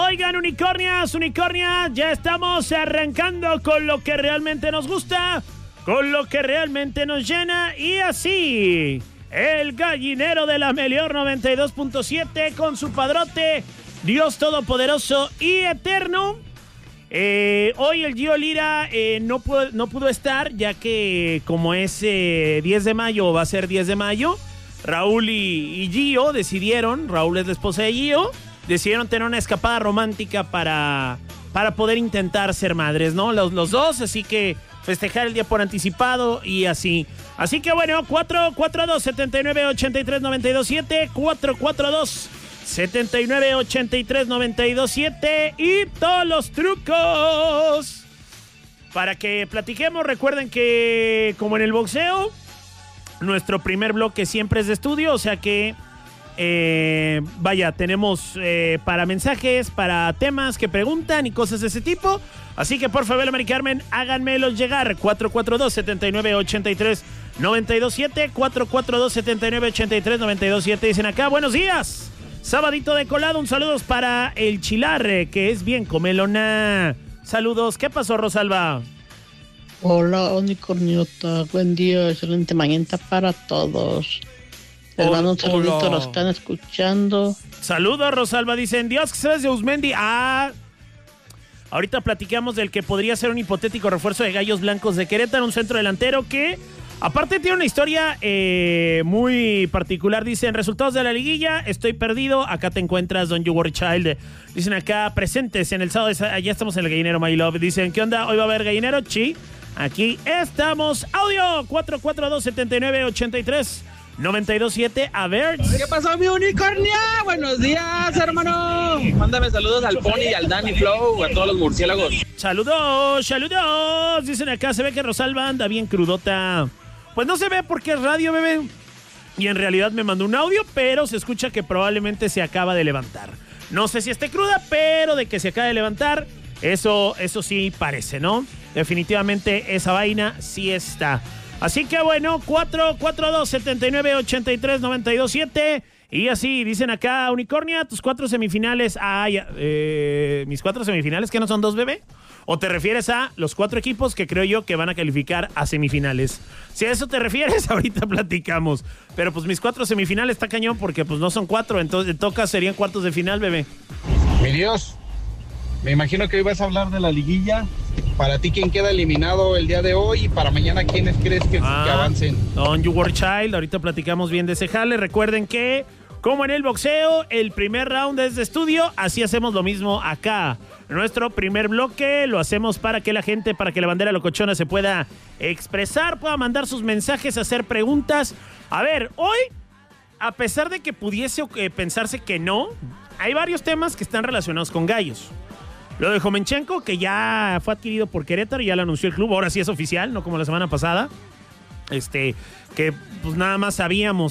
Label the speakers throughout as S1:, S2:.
S1: Oigan, unicornias, ya estamos arrancando con lo que realmente nos gusta, con lo que realmente nos llena, y así, el gallinero de la Melior 92.7 con su padrote, Dios Todopoderoso y Eterno. Hoy el Gio Lira no pudo estar, ya que como es 10 de mayo, va a ser 10 de mayo, Raúl y Gio decidieron, Raúl es la esposa de Gio, decidieron tener una escapada romántica para poder intentar ser madres, ¿no? Los dos, así que festejar el día por anticipado y así. Así que bueno, 442-79-83-92-7, 442-79-83-92-7 y todos los trucos para que platiquemos. Recuerden que, como en el boxeo, nuestro primer bloque siempre es de estudio, o sea que tenemos para mensajes, para temas que preguntan y cosas de ese tipo. Así que por favor, Mari Carmen, háganmelos llegar. 442-79-83-92-7, 442-79-83-92-7. Dicen acá, buenos días. Sabadito de colado, un saludos para el Chilarre, que es bien comelona. Saludos. ¿Qué pasó, Rosalba?
S2: Hola, unicorniota. Buen día, excelente mañana para todos. Les mando un saludito a los que están escuchando.
S1: Saludos, Rosalba. Dicen, Dios, que sabes de Uzmendi. Ahorita platicamos del que podría ser un hipotético refuerzo de Gallos Blancos de Querétaro, un centro delantero que, aparte, tiene una historia muy particular. Dicen, resultados de la liguilla, estoy perdido, acá te encuentras, Don't You Worry Child. Dicen acá, presentes en el sábado, allá estamos en el gallinero, My Love. Dicen, ¿qué onda? ¿Hoy va a haber gallinero? Sí, aquí estamos. Audio, 442-79-83-92-7. A ver.
S3: ¿Qué pasó, mi unicornia? Buenos días, hermano. Mándame saludos al Pony y al Danny Flow, a todos los murciélagos.
S1: Saludos. Dicen acá, se ve que Rosalba anda bien crudota. Pues no se ve porque es radio, bebé. Y en realidad me mandó un audio, pero se escucha que probablemente se acaba de levantar. No sé si esté cruda, pero de que se acaba de levantar, eso sí parece, ¿no? Definitivamente esa vaina sí está. Así que bueno, 442-79-83-92-7. Y así, dicen acá, unicornia, tus 4 semifinales. ¿Mis 4 semifinales que no son 2, bebé? ¿O te refieres a los 4 equipos que creo yo que van a calificar a semifinales? Si a eso te refieres, ahorita platicamos. Pero pues mis 4 semifinales está cañón porque pues no son 4, entonces toca serían cuartos de final, bebé.
S4: Mi Dios, me imagino que hoy vas a hablar de la liguilla. Para ti, ¿quién queda eliminado el día de hoy? Y para mañana, ¿quiénes crees que avancen?
S1: Don't You Worry Child, ahorita platicamos bien de ese jale. Recuerden que, como en el boxeo, el primer round es de estudio, así hacemos lo mismo acá. Nuestro primer bloque lo hacemos para que la gente, para que la bandera locochona se pueda expresar, pueda mandar sus mensajes, hacer preguntas. A ver, hoy, a pesar de que pudiese pensarse que no, hay varios temas que están relacionados con gallos. Lo de Jomenchenko, que ya fue adquirido por Querétaro, ya lo anunció el club, ahora sí es oficial, no como la semana pasada. Que pues nada más sabíamos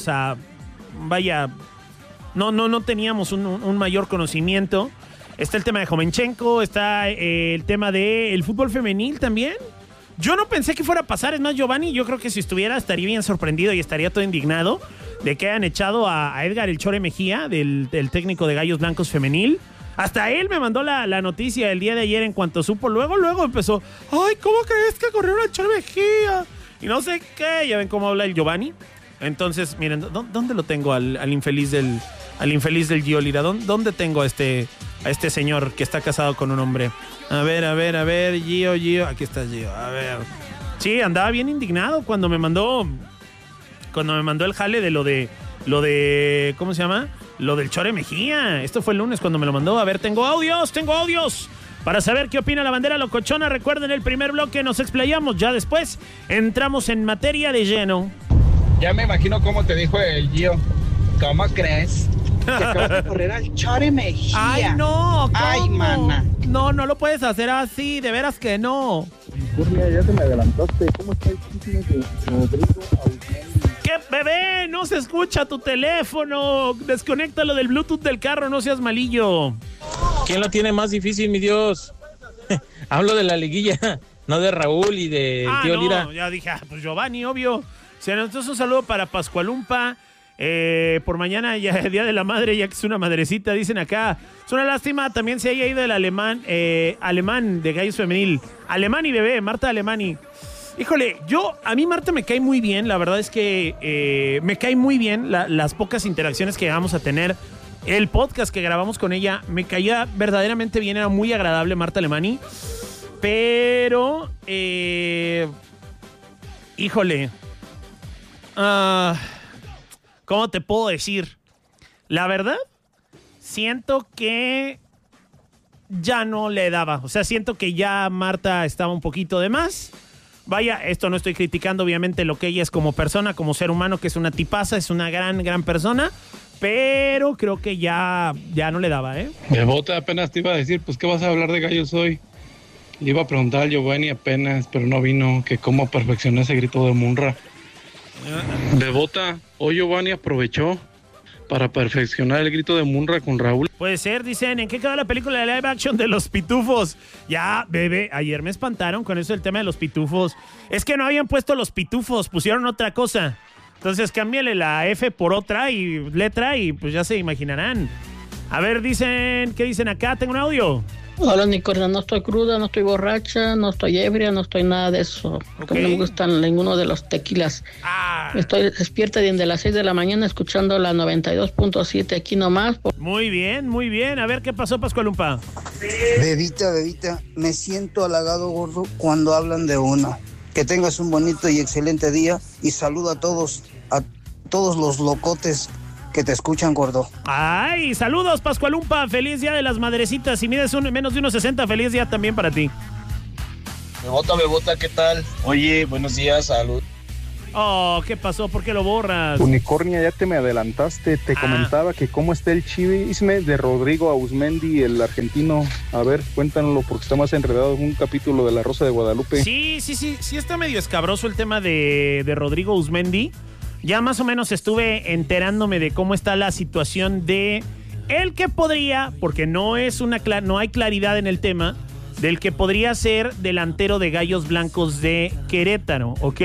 S1: no teníamos un mayor conocimiento. Está el tema de Jomenchenko, está el tema del fútbol femenil también. Yo no pensé que fuera a pasar, es más, Giovanni, yo creo que si estuviera estaría bien sorprendido y estaría todo indignado de que hayan echado a Edgar El Chore Mejía, del técnico de Gallos Blancos femenil. Hasta él me mandó la noticia el día de ayer en cuanto supo. Luego empezó, ay, ¿cómo crees que corrieron a Chore Mejía? Y no sé qué, ya ven cómo habla el Giovanni. Entonces, miren, ¿dónde lo tengo al infeliz del Gio Lira? ¿Dónde tengo a este señor que está casado con un hombre? A ver, Gio, aquí está Gio, a ver. Sí, andaba bien indignado cuando me mandó el jale de lo de ¿cómo se llama? Lo del Chore Mejía. Esto fue el lunes cuando me lo mandó. A ver, tengo audios para saber qué opina la bandera locochona. Recuerden, el primer bloque nos explayamos, ya después entramos en materia de lleno.
S4: Ya me imagino cómo te dijo el Gio. ¿Cómo crees
S3: que te vas a correr al Chore Mejía?
S1: Ay, no, ¿cómo?
S3: Ay, mana.
S1: No lo puedes hacer así, de veras que no.
S5: Curnia, ya te me adelantaste. ¿Cómo está el chisme de Rodrigo Auzmendi?
S1: ¿Qué, bebé? No se escucha tu teléfono. Desconéctalo del Bluetooth del carro, no seas malillo.
S6: ¿Quién lo tiene más difícil, mi Dios? Hablo de la liguilla, no de Raúl y de tío Lira.
S1: Ya dije, pues Giovanni, obvio. Entonces un saludo para Pascualumpa. Por mañana ya el Día de la Madre, ya que es una madrecita, dicen acá. Es una lástima, también se haya ido el alemán de Gallos Femenil. Alemani, bebé, Marta Alemani. Híjole, a mí Marta me cae muy bien, la verdad es que me cae muy bien las pocas interacciones que vamos a tener. El podcast que grabamos con ella me caía verdaderamente bien, era muy agradable Marta Alemani. Pero, híjole, ¿cómo te puedo decir? La verdad, siento que ya no le daba. O sea, siento que ya Marta estaba un poquito de más. Vaya, esto no estoy criticando obviamente lo que ella es como persona, como ser humano, que es una tipaza, es una gran persona. Pero creo que ya no le daba, ¿eh?
S7: Bebota, apenas te iba a decir, pues, ¿qué vas a hablar de gallos hoy? Le iba a preguntar a Giovanni apenas, pero no vino, que cómo perfeccionó ese grito de Munra. Bebota, hoy Giovanni aprovechó para perfeccionar el grito de Munra con Raúl.
S1: Puede ser, dicen, ¿en qué quedó la película de live action de los pitufos? Ya, bebé, ayer me espantaron con eso del tema de los pitufos. Es que no habían puesto los pitufos, pusieron otra cosa. Entonces cámbiale la F por otra y letra y pues ya se imaginarán. A ver, dicen, ¿qué dicen acá? Tengo un audio.
S2: Hola, Unicornio, no estoy cruda, no estoy borracha, no estoy ebria, no estoy nada de eso.
S1: Okay.
S2: No me gustan ninguno de los tequilas. Estoy despierta desde las 6 de la mañana escuchando la 92.7 aquí nomás.
S1: Muy bien, muy bien. A ver, ¿qué pasó, Pascualumpa?
S8: Bebita, me siento halagado, gordo, cuando hablan de uno. Que tengas un bonito y excelente día y saludo a todos los locotes que te escuchan, gordo.
S1: Ay, saludos, Pascualumpa. Feliz día de las madrecitas. Si mides menos de 1.60, feliz día también para ti.
S9: Bebota, ¿qué tal? Oye, buenos días, salud.
S1: Oh, ¿qué pasó? ¿Por qué lo borras?
S5: Unicornia, ya te me adelantaste. Te comentaba que cómo está el chivisme de Rodrigo Auzmendi, el argentino. A ver, cuéntanoslo porque está más enredado en un capítulo de La Rosa de Guadalupe.
S1: Sí, está medio escabroso el tema de Rodrigo Auzmendi. Ya más o menos estuve enterándome de cómo está la situación de el que podría, porque no hay claridad en el tema, del que podría ser delantero de Gallos Blancos de Querétaro, ¿ok?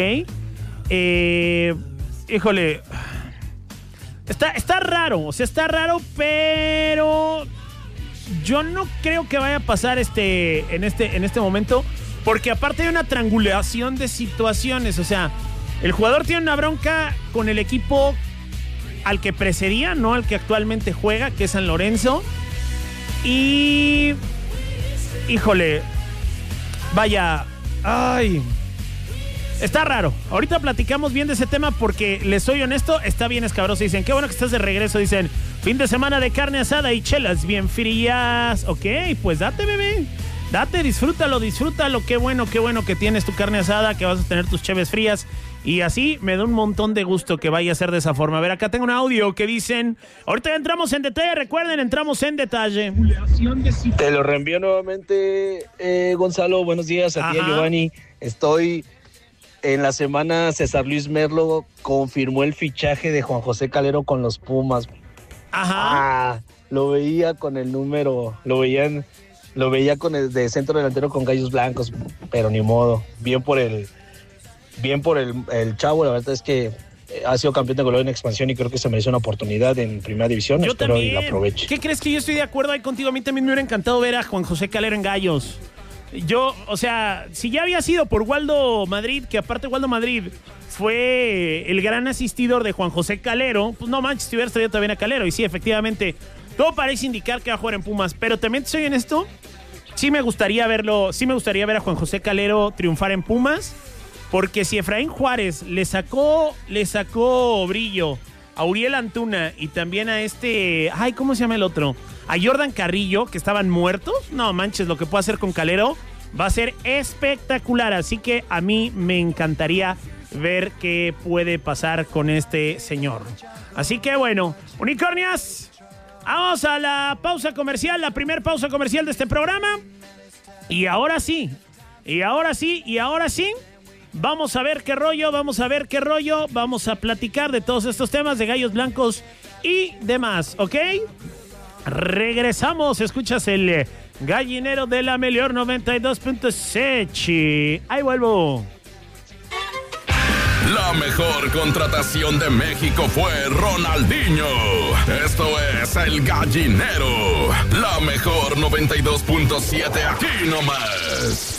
S1: Híjole, está raro, o sea, está raro, pero yo no creo que vaya a pasar en este momento, porque aparte hay una triangulación de situaciones, o sea, el jugador tiene una bronca con el equipo al que precedía, no al que actualmente juega, que es San Lorenzo, y híjole, vaya, ay, está raro. Ahorita platicamos bien de ese tema porque, les soy honesto, está bien escabroso. Dicen, qué bueno que estás de regreso. Dicen, fin de semana de carne asada y chelas bien frías. Ok, pues date, bebé. Date, disfrútalo. Qué bueno que tienes tu carne asada, que vas a tener tus cheves frías. Y así me da un montón de gusto que vaya a ser de esa forma. A ver, acá tengo un audio que dicen, ahorita ya entramos en detalle, recuerden, entramos en detalle.
S9: Te lo reenvío nuevamente, Gonzalo. Buenos días a ti, Giovanni. Estoy en la semana, César Luis Merlo confirmó el fichaje de Juan José Calero con los Pumas. Lo veía con el número, lo veía con el de centro delantero con Gallos Blancos, pero ni modo. Bien por el chavo, la verdad es que ha sido campeón de goleo en expansión y creo que se merece una oportunidad en primera división.
S1: Yo
S9: espero
S1: también.
S9: y la aproveche.
S1: ¿Qué crees? Que yo estoy de acuerdo ahí contigo. A mí también me hubiera encantado ver a Juan José Calero en Gallos. Yo, o sea, si ya había sido por Waldo Madrid, que aparte Waldo Madrid fue el gran asistidor de Juan José Calero, pues no manches, si hubieras traído también a Calero. Y sí, efectivamente, todo parece indicar que va a jugar en Pumas. Pero también soy honesto, sí me gustaría ver a Juan José Calero triunfar en Pumas. Porque si Efraín Juárez le sacó brillo a Uriel Antuna y también a ¿cómo se llama el otro? A Jordan Carrillo, que estaban muertos. No manches, lo que puede hacer con Calero va a ser espectacular. Así que a mí me encantaría ver qué puede pasar con este señor. Así que bueno, unicornias, vamos a la pausa comercial, la primera pausa comercial de este programa. Y ahora sí, vamos a ver qué rollo, vamos a platicar de todos estos temas de Gallos Blancos y demás, ¿ok? Regresamos, escuchas el gallinero de la Melior 92.7. Ahí vuelvo.
S10: La mejor contratación de México fue Ronaldinho. Esto es El Gallinero. La mejor 92.7 aquí nomás.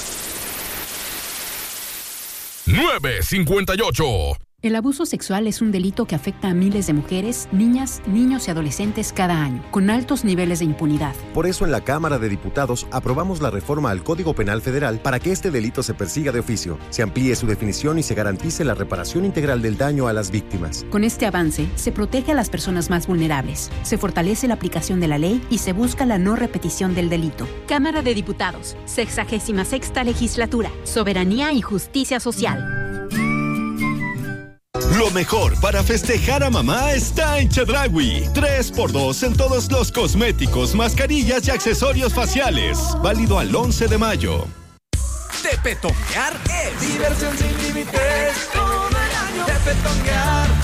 S10: 9:58.
S11: El abuso sexual es un delito que afecta a miles de mujeres, niñas, niños y adolescentes cada año, con altos niveles de impunidad.
S12: Por eso en la Cámara de Diputados aprobamos la reforma al Código Penal Federal para que este delito se persiga de oficio, se amplíe su definición y se garantice la reparación integral del daño a las víctimas.
S11: Con este avance, se protege a las personas más vulnerables, se fortalece la aplicación de la ley y se busca la no repetición del delito.
S13: Cámara de Diputados, 66ª Legislatura, Soberanía y Justicia Social.
S14: Lo mejor para festejar a mamá está en Chedraui. 3x2 en todos los cosméticos, mascarillas y accesorios faciales. Válido al 11 de mayo.
S15: De petonguear es diversión sin límites todo el año. De petonguear